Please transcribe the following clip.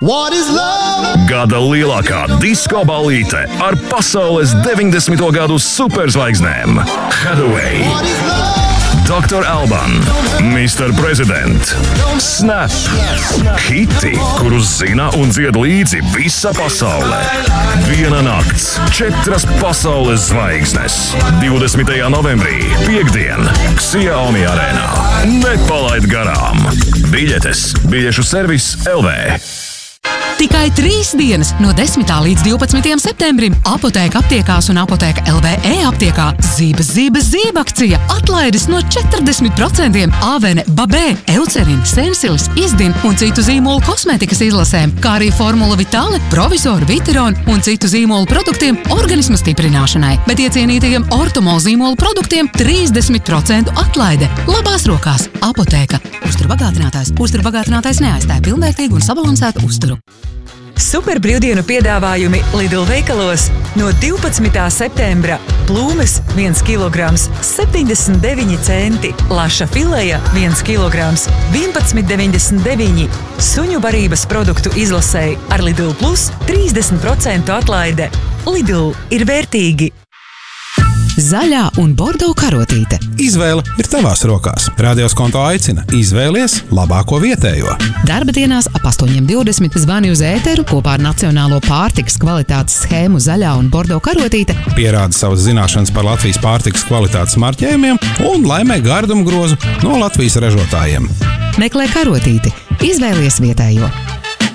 Gada lielākā disko ballīte ar pasaules 90. gadu superzvaigznēm Hathaway, Dr. Alban, Mr. President, Snap, hiti, kurus zina un dzied līdzi visa pasaule. Viena nakts, 4 pasaules zvaigznes. 20. novembrī, piektdien, Xiaomi arēnā. Nepalaid garām! Biļetes biļešu servis LV. Tikai 3 dienas no 10. līdz 12. septembrim Apotēka aptiekās un Apotēka LV e-aptiekā Zība akcija. Atlaides no 40% Avene, Babē, Eucerin, Sensilis, Izdin un citu zīmolu kosmētikas izlasēm, kā arī Formula Vitale, Provisoru, Viteron un citu zīmolu produktiem organisma stiprināšanai. Bet iecienītajiem Ortomol zīmolu produktiem 30% atlaide. Labās rokās Apotēka. Uzturbagātinātājs neaizstāja pilnvērtīgu un sabalansētu uzturu. Super brīvdienu piedāvājumi Lidl veikalos no 12. septembra. Plūmes 1 kg 79 centi, laša fileja 1 kg 11,99. Suņu barības produktu izlasēji ar Lidl Plus 30% atlaide. Lidl ir vērtīgi. Zaļā un bordo karotīte. Izvēle ir tavās rokās. Radioskonto aicina izvēlies labāko vietējo. Darba dienās ap 8:20 zvani uz ēteru kopā ar Nacionālo pārtikas kvalitātes schēmu Zaļā un bordo karotīte. Pierādi savas zināšanas par Latvijas pārtikas kvalitātes marķējumiem un laimē gardumu grozu no Latvijas ražotājiem. Meklē karotīti. Izvēlies vietējo.